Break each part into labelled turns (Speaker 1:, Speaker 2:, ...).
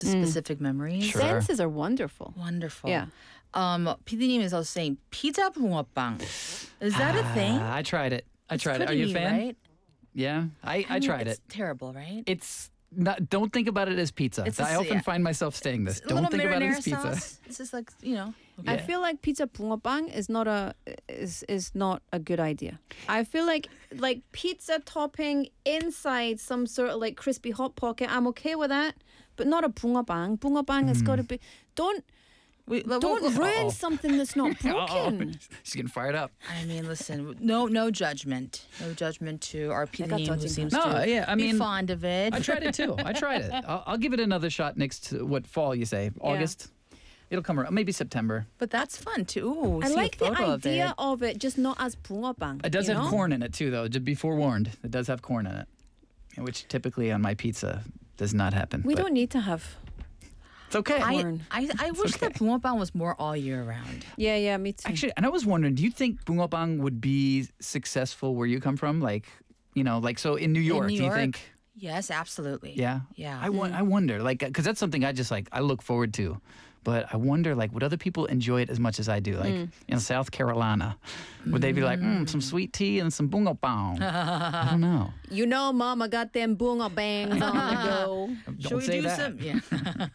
Speaker 1: specific memories.
Speaker 2: Sure.
Speaker 3: Senses are wonderful.
Speaker 1: Wonderful.
Speaker 3: Yeah.
Speaker 1: PD님 is also saying pizza 붕어빵. Is that a thing?
Speaker 2: I tried it. I
Speaker 1: It's
Speaker 2: tried it. Are
Speaker 1: pretty
Speaker 2: you a
Speaker 1: neat,
Speaker 2: fan?
Speaker 1: Right?
Speaker 2: Yeah, I
Speaker 1: mean,
Speaker 2: tried
Speaker 1: it's
Speaker 2: it.
Speaker 1: terrible, right?
Speaker 2: It's not. Don't think about it as pizza.
Speaker 1: It's
Speaker 2: I often find myself saying this.
Speaker 1: A
Speaker 2: Don't
Speaker 1: little
Speaker 2: think about it
Speaker 1: marinara
Speaker 2: as pizza.
Speaker 1: sauce. It's just like,
Speaker 3: I feel like pizza 붕어빵 is not a good idea. I feel like pizza topping inside some sort of like crispy hot pocket. I'm okay with that, but not a 붕어빵. 붕어빵 has got to be. Don't ruin something that's not broken.
Speaker 2: She's getting fired up.
Speaker 1: I mean, listen, no judgment. No judgment to our PD님 who
Speaker 3: judging
Speaker 1: seems
Speaker 2: No,
Speaker 1: to
Speaker 2: yeah, I
Speaker 1: be
Speaker 2: mean,
Speaker 1: fond of it.
Speaker 2: I tried it too. I tried it. I'll give it another shot next to what fall you say? August? It'll come around. Maybe September.
Speaker 1: But that's fun too. Ooh,
Speaker 3: I
Speaker 1: see
Speaker 3: like
Speaker 1: a
Speaker 3: the
Speaker 1: photo
Speaker 3: idea of it, just not as 붕어빵.
Speaker 2: It does
Speaker 3: you
Speaker 2: have
Speaker 3: know?
Speaker 2: corn in it too, though. Just be forewarned. It does have corn in it, which typically on my pizza does not happen.
Speaker 3: We
Speaker 2: but
Speaker 3: don't need to have.
Speaker 2: It's okay.
Speaker 3: Corn.
Speaker 1: I wish that 붕어빵 was more all year round.
Speaker 3: Yeah, me too.
Speaker 2: Actually, and I was wondering, do you think 붕어빵 would be successful where you come from? Like so in New York,
Speaker 1: New
Speaker 2: do you
Speaker 1: York?
Speaker 2: think?
Speaker 1: Yes, absolutely.
Speaker 2: Yeah.
Speaker 1: Yeah.
Speaker 2: I wonder, like, because that's something I just I look forward to. But I wonder, like, would other people enjoy it as much as I do? Like, in South Carolina, would they be like, some sweet tea and some 붕어빵? I don't know.
Speaker 3: You know, Mama got them 붕어빵s on the go.
Speaker 2: Don't
Speaker 1: Should we
Speaker 2: say
Speaker 1: do
Speaker 2: that.
Speaker 1: some? Yeah.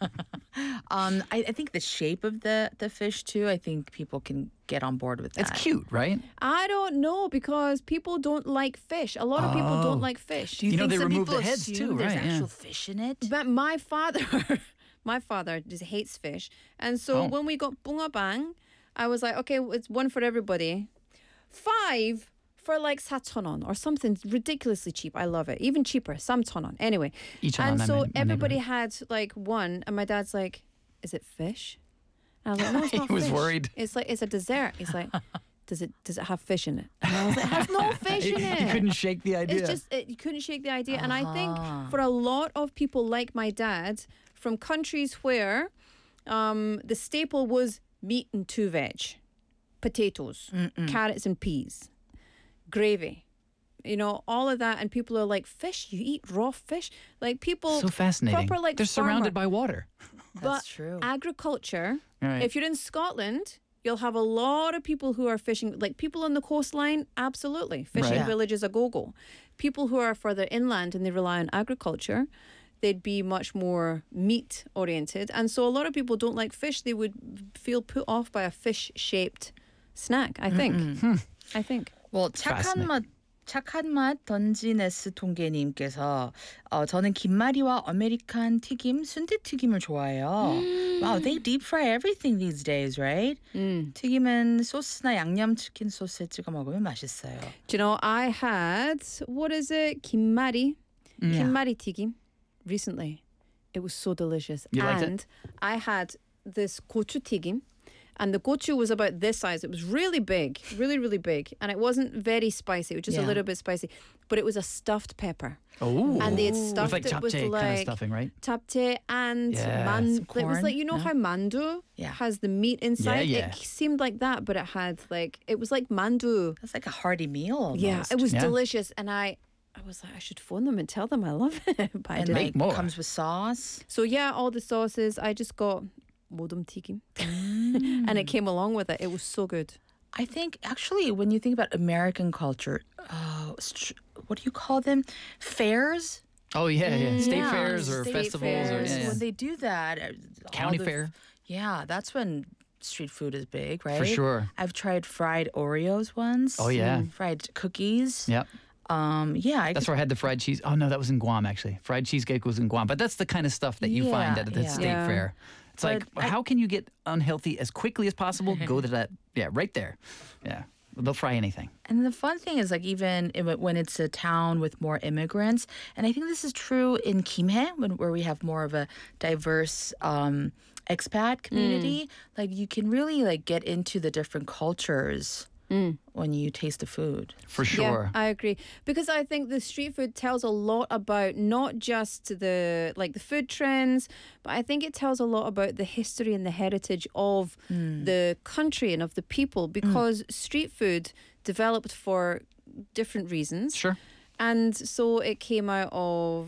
Speaker 1: I think the shape of the fish too. I think people can get on board with that.
Speaker 2: It's cute, right?
Speaker 3: I don't know because people don't like fish. A lot of people don't like fish.
Speaker 1: Do you, think
Speaker 2: they
Speaker 1: some
Speaker 2: remove
Speaker 1: people
Speaker 2: the heads
Speaker 1: assume
Speaker 2: too,
Speaker 1: there's
Speaker 2: right? Yeah.
Speaker 1: actual fish in it?
Speaker 3: But my father just hates fish. And so when we got 붕어빵, I was like, okay, it's one for everybody. 5 for like 4,000원 or something ridiculously cheap. I love it. Even cheaper, 3,000원. Anyway.
Speaker 2: 2,000원,
Speaker 3: And so
Speaker 2: my
Speaker 3: everybody had like one and my dad's like, is it fish? And I was like, no, it's not
Speaker 2: He was
Speaker 3: fish.
Speaker 2: worried.
Speaker 3: It's like, it's a dessert. He's like, does it have fish in it? And I was like, it has no fish in it.
Speaker 2: He couldn't shake the idea.
Speaker 3: It's just, you couldn't shake the idea. And I think for a lot of people like my dad from countries where the staple was meat and 2 veg, potatoes, carrots and peas, gravy, all of that. And people are like, fish? You eat raw fish? Like people,
Speaker 2: so fascinating.
Speaker 3: proper like
Speaker 2: They're surrounded
Speaker 3: farmer.
Speaker 2: by water.
Speaker 3: But
Speaker 1: That's true.
Speaker 3: agriculture,
Speaker 2: Right.
Speaker 3: if you're in Scotland, you'll have a lot of people who are fishing, like people on the coastline, absolutely. Fishing
Speaker 2: Right.
Speaker 3: village is a go-go. People who are further inland and they rely on agriculture, they'd be much more meat-oriented. And so a lot of people don't like fish. They would feel put off by a fish-shaped snack, I think. I think.
Speaker 1: Well, 착한 맛 던지네스 통계님께서 저는 김말이와 아메리칸 튀김, 순대 튀김을 좋아해요. Wow, they deep fry everything these days, right? 튀김은 소스나 양념 치킨 소스에 찍어 먹으면 맛있어요.
Speaker 3: Do you know, I had, what is it? 김말이. 김말이 튀김 recently. It was so delicious.
Speaker 2: You liked it?
Speaker 3: And I had this gochu 튀김. And the gochu was about this size. It was really big, really, really big. And it wasn't very spicy. It was just a little bit spicy. But it was a stuffed pepper.
Speaker 2: Oh.
Speaker 3: And they had stuffed
Speaker 2: with like
Speaker 3: it with
Speaker 2: japchae
Speaker 3: like
Speaker 2: kind of stuffing, right?
Speaker 3: japchae and
Speaker 2: Yeah.
Speaker 3: it
Speaker 1: Some
Speaker 3: was
Speaker 1: corn,
Speaker 3: like, how mandu has the meat inside?
Speaker 2: Yeah.
Speaker 3: It seemed like that, but it had it was like mandu.
Speaker 1: That's like a hearty meal almost.
Speaker 3: Yeah, it was
Speaker 2: Yeah.
Speaker 3: delicious. And I was like, I should phone them and tell them I love it. But I
Speaker 1: And
Speaker 3: didn't.
Speaker 1: like
Speaker 2: more.
Speaker 1: comes with sauce.
Speaker 3: So yeah, all the sauces. I just got modum 튀김. And it came along with it. It was so good.
Speaker 1: I think actually when you think about American culture, what do you call them? Fairs?
Speaker 2: Oh, yeah. State
Speaker 1: Yeah,
Speaker 2: fairs or
Speaker 1: state
Speaker 2: festivals.
Speaker 1: fairs.
Speaker 2: Or, yeah.
Speaker 1: When they do that,
Speaker 2: County fair.
Speaker 1: Yeah, that's when street food is big, right?
Speaker 2: For sure.
Speaker 1: I've tried fried Oreos once.
Speaker 2: Oh, yeah.
Speaker 1: Fried cookies.
Speaker 2: Yep.
Speaker 1: Yeah.
Speaker 2: That's where I had the fried cheese. Oh, no, that was in Guam, actually. Fried cheesecake was in Guam. But that's the kind of stuff that you find at the
Speaker 1: Yeah.
Speaker 2: state
Speaker 3: Yeah.
Speaker 2: fair. It's like, how can you get unhealthy as quickly as possible? Go to that. Yeah, right there. Yeah. They'll fry anything.
Speaker 1: And the fun thing is, like, even when it's a town with more immigrants, and I think this is true in Kimhae, where we have more of a diverse expat community, like, you can really, like, get into the different cultures when you taste the food.
Speaker 2: For sure.
Speaker 3: Yeah, I agree. Because I think the street food tells a lot about not just the food trends, but I think it tells a lot about the history and the heritage of the country and of the people, because street food developed for different reasons.
Speaker 2: Sure.
Speaker 3: And so it came out of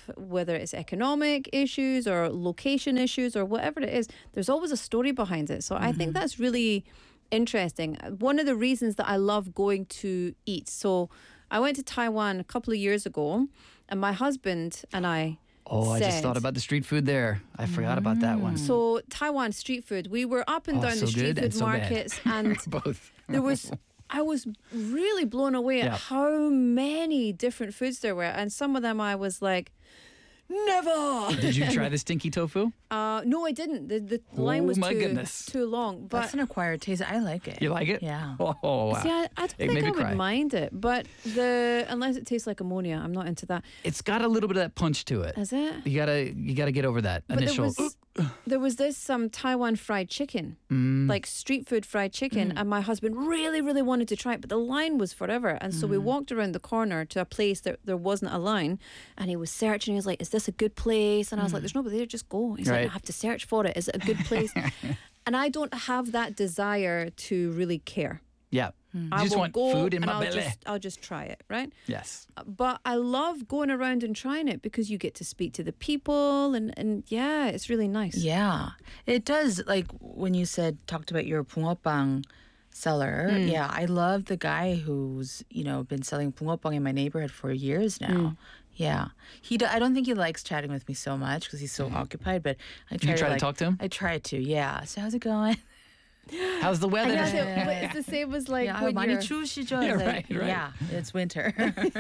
Speaker 3: whether it's economic issues or location issues or whatever it is, there's always a story behind it. So I think that's really interesting. One of the reasons that I love going to eat. So I went to Taiwan a couple of years ago, and my husband and I
Speaker 2: Oh, I just
Speaker 3: said-
Speaker 2: thought about the street food there. I forgot about that one.
Speaker 3: So Taiwan street food, we were up and
Speaker 2: Oh,
Speaker 3: down
Speaker 2: so
Speaker 3: the street
Speaker 2: good and
Speaker 3: food
Speaker 2: so bad.
Speaker 3: markets, and
Speaker 2: Both.
Speaker 3: I was really blown away
Speaker 2: Yeah.
Speaker 3: at how many different foods there were, and some of them I was like, never.
Speaker 2: Did you try the stinky tofu?
Speaker 3: No, I didn't. The line
Speaker 2: Oh,
Speaker 3: was
Speaker 2: my
Speaker 3: too
Speaker 2: goodness.
Speaker 3: too long. But
Speaker 1: That's an acquired taste. I like it.
Speaker 2: You like it?
Speaker 1: Yeah.
Speaker 2: Oh, wow.
Speaker 3: see, I don't
Speaker 2: It
Speaker 3: think
Speaker 2: made
Speaker 3: I
Speaker 2: me
Speaker 3: would
Speaker 2: cry.
Speaker 3: mind it. But unless it tastes like ammonia, I'm not into that.
Speaker 2: It's got a little bit of that punch to it.
Speaker 3: Is it?
Speaker 2: You gotta get over that
Speaker 3: But
Speaker 2: initial.
Speaker 3: there was this Taiwan fried chicken, like street food fried chicken, and my husband really, really wanted to try it, but the line was forever. And so we walked around the corner to a place that there wasn't a line, and he was searching. He was like, "Is this a good place?" And I was like, "There's nobody there. Just go." He's like,
Speaker 2: Right.
Speaker 3: "I have to search for it. Is it a good place?" And I don't have that desire to really care.
Speaker 2: Yeah.
Speaker 3: I
Speaker 2: You just
Speaker 3: will
Speaker 2: want
Speaker 3: go
Speaker 2: food in
Speaker 3: and
Speaker 2: my
Speaker 3: I'll
Speaker 2: belly.
Speaker 3: I'll just try it, right?
Speaker 2: Yes.
Speaker 3: But I love going around and trying it because you get to speak to the people and yeah, it's really nice.
Speaker 1: Yeah, it does. Like when you talked about your 붕어빵 seller. Yeah, I love the guy who's been selling 붕어빵 in my neighborhood for years now. Yeah, I don't think he likes chatting with me so much because he's so occupied. But I try.
Speaker 2: You try to
Speaker 1: like,
Speaker 2: talk to him?
Speaker 1: I try to. Yeah. So how's it going?
Speaker 2: How's the weather?
Speaker 3: It's the same as like
Speaker 1: Yeah,
Speaker 3: when
Speaker 1: 많이
Speaker 3: you're...
Speaker 1: 추우시죠?
Speaker 2: Yeah,
Speaker 1: It's like,
Speaker 2: right.
Speaker 1: Yeah, it's winter.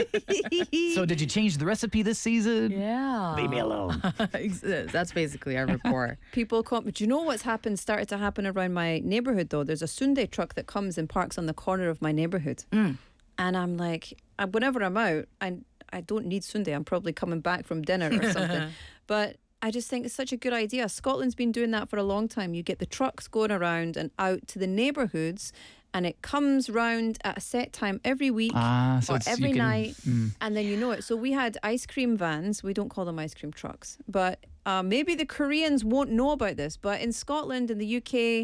Speaker 2: So did you change the recipe this season?
Speaker 1: Yeah.
Speaker 2: Leave me alone.
Speaker 1: That's basically our rapport.
Speaker 3: People come. But you know what's started to happen around my neighborhood though? There's a Sunday truck that comes and parks on the corner of my neighborhood. And I'm like, whenever I'm out, I don't need Sunday. I'm probably coming back from dinner or something. But I just think it's such a good idea. Scotland's been doing that for a long time. You get the trucks going around and out to the neighbourhoods, and it comes round at a set time every week
Speaker 2: So
Speaker 3: or
Speaker 2: it's- you
Speaker 3: every
Speaker 2: can-
Speaker 3: night, and then you know it. So we had ice cream vans. We don't call them ice cream trucks, but maybe the Koreans won't know about this. But in Scotland, in the UK,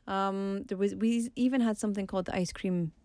Speaker 3: we even had something called the ice cream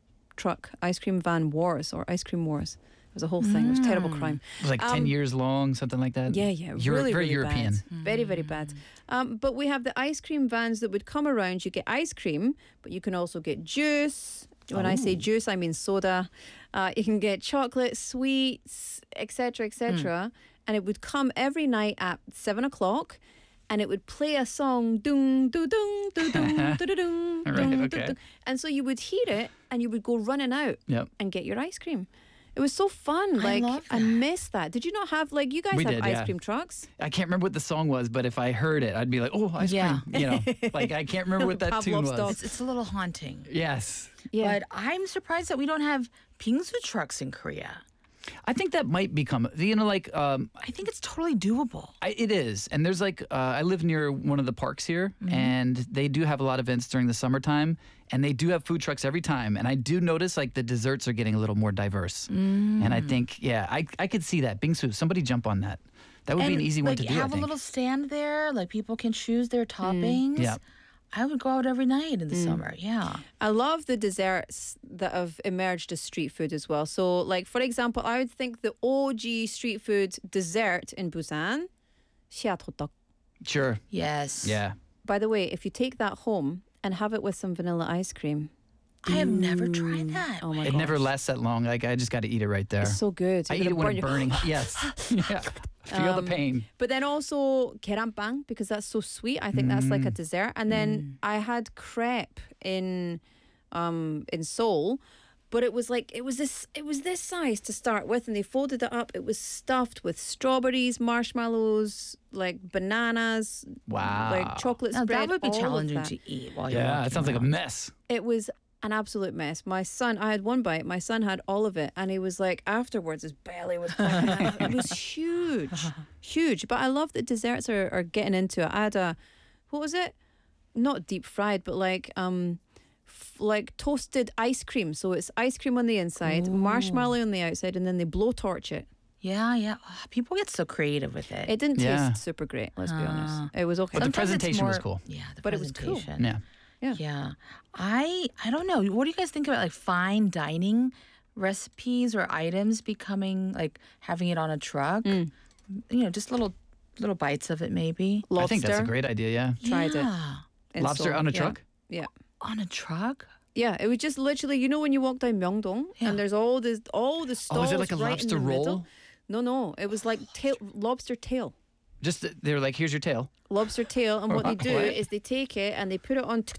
Speaker 3: van wars or ice cream wars. It was a whole thing. It was a terrible crime.
Speaker 2: It was like 10 years long, something like that.
Speaker 3: Yeah, really,
Speaker 2: very
Speaker 3: really
Speaker 2: European.
Speaker 3: bad. Very, very bad. But we have the ice cream vans that would come around. You get ice cream, but you can also get juice. When I say juice, I mean soda. You can get chocolate, sweets, etc., etc. And it would come every night at 7:00. And it would play a song, dung, do, dung, do, dung, do, do, dung,
Speaker 2: Right,
Speaker 3: dung,
Speaker 2: okay.
Speaker 3: do, dung. And so you would hear it, and you would go running out
Speaker 2: Yep.
Speaker 3: and get your ice cream. It was so fun.
Speaker 1: I
Speaker 3: Like
Speaker 1: love
Speaker 3: I
Speaker 1: that.
Speaker 3: miss that. Did you not have you guys
Speaker 2: We
Speaker 3: have
Speaker 2: did,
Speaker 3: ice
Speaker 2: yeah.
Speaker 3: cream trucks?
Speaker 2: I can't remember what the song was, but if I heard it, I'd be like, "Oh, ice
Speaker 1: Yeah.
Speaker 2: cream!" Like I can't remember what that tune
Speaker 3: Pavlov's
Speaker 2: was.
Speaker 3: dog.
Speaker 1: It's a little haunting.
Speaker 2: Yes,
Speaker 3: Yeah.
Speaker 1: But I'm surprised that we don't have pingsu trucks in Korea.
Speaker 2: I think that might become.
Speaker 1: I think it's totally doable.
Speaker 2: It is, and there's I live near one of the parks here, and they do have a lot of events during the summertime, and they do have food trucks every time, and I do notice the desserts are getting a little more diverse, and I think I could see that bingsu. Somebody jump on that. That would be an easy one to do.
Speaker 1: Have
Speaker 2: I think.
Speaker 1: a little stand there, people can choose their toppings.
Speaker 2: Yeah.
Speaker 1: I would go out every night in the summer. Yeah.
Speaker 3: I love the desserts that have emerged as street food as well. So, for example, I would think the OG street food dessert in Busan, 시앗호떡.
Speaker 2: Sure.
Speaker 1: Yes.
Speaker 2: Yeah.
Speaker 3: By the way, if you take that home and have it with some vanilla ice cream,
Speaker 1: I have never tried that.
Speaker 3: oh my
Speaker 2: It
Speaker 3: gosh,
Speaker 2: never lasts that long. I just got to eat it right there.
Speaker 3: it's so good.
Speaker 2: I
Speaker 3: You're
Speaker 2: eat it
Speaker 3: gonna
Speaker 2: when
Speaker 3: burn
Speaker 2: it's
Speaker 3: your-
Speaker 2: burning. Yes. Yeah. Feel the pain.
Speaker 3: But then also keranpang, because that's so sweet. I think that's like a dessert. And then I had crepe in Seoul, but it was this size to start with, and they folded it up. It was stuffed with strawberries, marshmallows, bananas,
Speaker 2: Wow.
Speaker 3: chocolate
Speaker 1: Now,
Speaker 3: spread.
Speaker 1: that would be
Speaker 3: all of
Speaker 1: challenging
Speaker 3: that.
Speaker 1: to eat while you're
Speaker 2: Yeah,
Speaker 1: walking
Speaker 2: it sounds like a
Speaker 1: around.
Speaker 2: mess.
Speaker 3: It was an absolute mess. My son, I had one bite. My son had all of it, and he was like, afterwards, his belly was popping out. It was huge, huge. But I love that desserts are getting into it. I had what was it? Not deep fried, but toasted ice cream. So it's ice cream on the inside, marshmallow on the outside, and then they blowtorch it.
Speaker 1: Yeah, yeah. Oh, people get so creative with it.
Speaker 3: It didn't
Speaker 2: Yeah.
Speaker 3: taste super great. Let's be honest. It was okay.
Speaker 2: But the
Speaker 1: Sometimes it's
Speaker 2: presentation was
Speaker 1: more-
Speaker 2: cool.
Speaker 1: Yeah, the
Speaker 3: But it was cool.
Speaker 1: presentation.
Speaker 2: Yeah.
Speaker 3: Yeah.
Speaker 1: Yeah. I don't know. What do you guys think about fine dining recipes or items becoming having it on a truck? just little bites of it maybe.
Speaker 3: Lobster.
Speaker 2: I think that's a great idea. Yeah.
Speaker 3: Tried it.
Speaker 1: Yeah.
Speaker 3: in
Speaker 2: Lobster
Speaker 3: Seoul.
Speaker 2: on a
Speaker 3: Yeah.
Speaker 2: truck?
Speaker 3: Yeah.
Speaker 1: On a truck?
Speaker 3: Yeah, it was just literally, when you walk down Myeongdong
Speaker 1: Yeah.
Speaker 3: and there's all the stalls
Speaker 2: Oh, is it like a
Speaker 3: right
Speaker 2: lobster
Speaker 3: in the
Speaker 2: roll?
Speaker 3: middle. No, it was like lobster tail.
Speaker 2: Just they're like, here's your tail.
Speaker 3: Lobster tail, and what they do
Speaker 2: What?
Speaker 3: is they take it and they put it on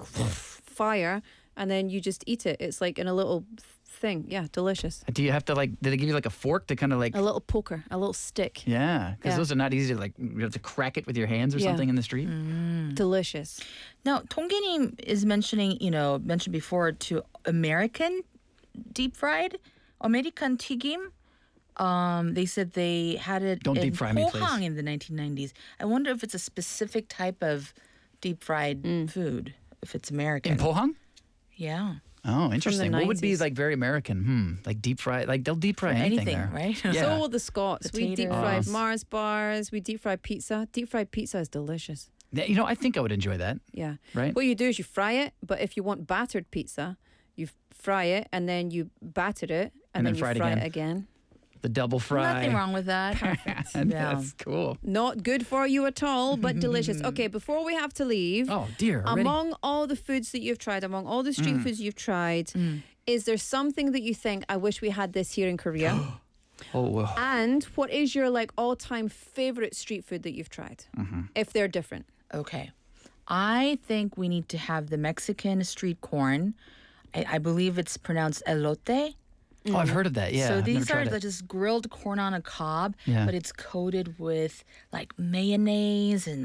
Speaker 3: fire, and then you just eat it. It's like in a little thing. Yeah, delicious.
Speaker 2: Do you have to did they give you like a fork to kind of like?
Speaker 3: A little poker, a little stick.
Speaker 2: Yeah, because
Speaker 3: Yeah.
Speaker 2: those are not easy to you have to crack it with your hands or
Speaker 3: Yeah.
Speaker 2: something in the street.
Speaker 3: Delicious.
Speaker 1: Now, Tongginim is mentioned before to American deep fried, American 튀김. They said they had it
Speaker 2: Don't
Speaker 1: in
Speaker 2: deep fry me, please.
Speaker 1: Pohang in the 1990s. I wonder if it's a specific type of deep fried food, if it's American.
Speaker 2: In Pohang?
Speaker 1: Yeah.
Speaker 2: Oh, interesting. What would be
Speaker 3: 90s.
Speaker 2: like very American? Like deep fry? Like they'll deep fry anything,
Speaker 1: Anything,
Speaker 2: there.
Speaker 1: right?
Speaker 2: Yeah.
Speaker 3: So will the Scots. We deep fried
Speaker 2: Potatoes.
Speaker 3: Mars bars. We deep fried pizza. Deep fried pizza is delicious.
Speaker 2: I think I would enjoy that.
Speaker 3: Yeah.
Speaker 2: Right.
Speaker 3: What you do is you fry it, but if you want battered pizza, you fry it and then you batter it and then you
Speaker 2: fry it
Speaker 3: fry
Speaker 2: again.
Speaker 3: it again.
Speaker 2: The double fry.
Speaker 1: Nothing wrong with that.
Speaker 2: That's cool.
Speaker 3: Not good for you at all, but delicious. Okay, before we have to leave,
Speaker 2: Oh dear. Already?
Speaker 3: among all the foods that you've tried, among all the street foods you've tried, is there something that you think, I wish we had this here in Korea?
Speaker 2: Oh, well.
Speaker 3: And what is your all-time favorite street food that you've tried? If they're different.
Speaker 1: Okay. I think we need to have the Mexican street corn. I believe it's pronounced elote.
Speaker 2: Oh, I've heard of that. Yeah.
Speaker 1: So
Speaker 2: I've
Speaker 1: these
Speaker 2: never
Speaker 1: are
Speaker 2: tried it.
Speaker 1: just grilled corn on a cob,
Speaker 2: Yeah.
Speaker 1: but it's coated with mayonnaise and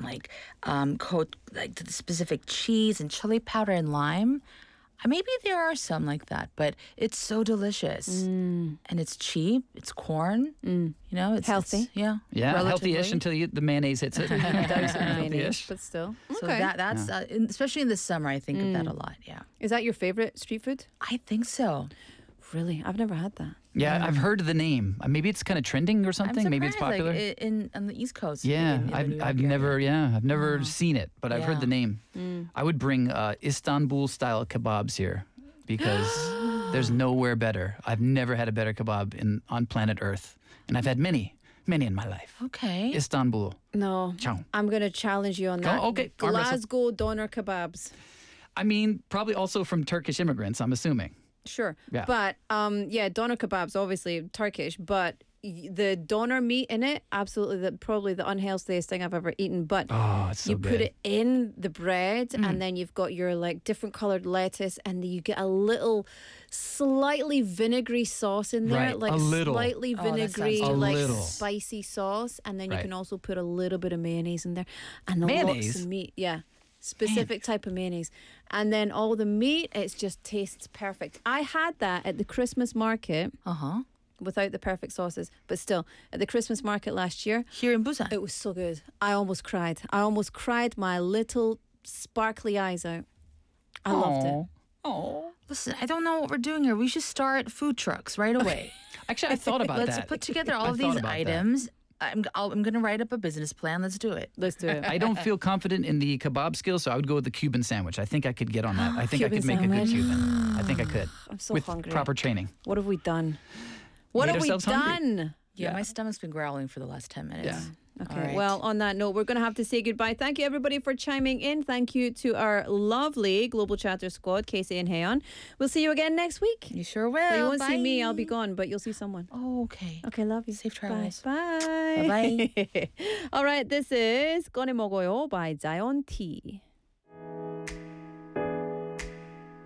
Speaker 1: the specific cheese and chili powder and lime. Maybe there are some like that, but it's so delicious and it's cheap. It's corn. It's
Speaker 3: Healthy.
Speaker 1: yeah,
Speaker 2: Yeah, healthy-ish
Speaker 1: relatively.
Speaker 2: until the mayonnaise hits it.
Speaker 3: Douse it in mayonnaise,
Speaker 2: Healthy-ish.
Speaker 3: but still.
Speaker 1: So
Speaker 3: Okay.
Speaker 1: that's especially in the summer, I think of that a lot. Yeah,
Speaker 3: Is that your favorite street food?
Speaker 1: I think so.
Speaker 3: Really? I've never had that.
Speaker 2: Yeah, I've heard the name. Maybe it's kind of trending or something.
Speaker 1: I'm
Speaker 2: Maybe it's
Speaker 1: surprised,
Speaker 2: popular.
Speaker 1: on the East Coast.
Speaker 2: Yeah,
Speaker 1: in the New York
Speaker 2: I've
Speaker 1: area.
Speaker 2: never seen it, but I've heard the
Speaker 1: Yeah.
Speaker 2: name. I would bring Istanbul style kebabs here because there's nowhere better. I've never had a better kebab on planet Earth, and I've had many in my life.
Speaker 1: Okay.
Speaker 2: Istanbul.
Speaker 3: No.
Speaker 2: Ciao.
Speaker 3: I'm going to challenge you on
Speaker 2: Go,
Speaker 3: that.
Speaker 2: okay, arm wrestle.
Speaker 3: Glasgow doner kebabs.
Speaker 2: I mean, probably also from Turkish immigrants, I'm assuming.
Speaker 3: Sure.
Speaker 2: Yeah.
Speaker 3: But doner kebabs, obviously Turkish, but the doner meat in it, absolutely probably the unhealthiest thing I've ever eaten. But
Speaker 2: Oh, it's so
Speaker 3: you
Speaker 2: good.
Speaker 3: put it in the bread and then you've got your different colored lettuce and you get a little slightly vinegary sauce in there.
Speaker 2: Right, a little.
Speaker 3: Slightly
Speaker 1: Oh, that sounds
Speaker 3: vinegary,
Speaker 2: A little.
Speaker 3: spicy sauce. And then you
Speaker 2: Right.
Speaker 3: can also put a little bit of mayonnaise in there. And lots
Speaker 2: Mayonnaise?
Speaker 3: of meat. Yeah. Specific type of mayonnaise. And then all the meat, it just tastes perfect. I had that at the Christmas market without the perfect sauces, but still, at the Christmas market last year,
Speaker 1: Here in Busan.
Speaker 3: it was so good. I almost cried. I almost cried my little sparkly eyes out. I loved it.
Speaker 2: Oh.
Speaker 1: Listen, I don't know what we're doing here. We should start food trucks right away.
Speaker 2: Actually, I thought about
Speaker 1: Let's
Speaker 2: that.
Speaker 1: put together all
Speaker 2: I
Speaker 1: of
Speaker 2: thought
Speaker 1: these
Speaker 2: about that.
Speaker 1: items. I'm going to write up a business plan. Let's do it.
Speaker 3: Let's do it.
Speaker 2: I don't feel confident in the kebab skills, so I would go with the Cuban sandwich. I think I could get on that. I think I
Speaker 3: Cuban
Speaker 2: could make a good
Speaker 3: sandwich.
Speaker 2: Cuban. I think I could.
Speaker 3: I'm so
Speaker 2: with
Speaker 3: hungry.
Speaker 2: proper training.
Speaker 3: What have we done? What
Speaker 2: Made
Speaker 3: have we
Speaker 2: ourselves hungry.
Speaker 3: done?
Speaker 1: Yeah, my stomach's been growling for the last 10 minutes.
Speaker 2: Yeah.
Speaker 3: Okay.
Speaker 1: All right.
Speaker 3: Well, on that note, we're going to have to say goodbye. Thank you, everybody, for chiming in. Thank you to our lovely Global Chatter squad, Casey and Hayon. We'll see you again next week.
Speaker 1: You sure will.
Speaker 3: Well, you won't see
Speaker 1: Bye.
Speaker 3: me. I'll be gone, but you'll see someone.
Speaker 1: Oh, okay.
Speaker 3: Okay, love you.
Speaker 1: Safe travels.
Speaker 3: Bye.
Speaker 1: Bye-bye.
Speaker 3: All right, this is 꺼내 먹어요 by Zion T.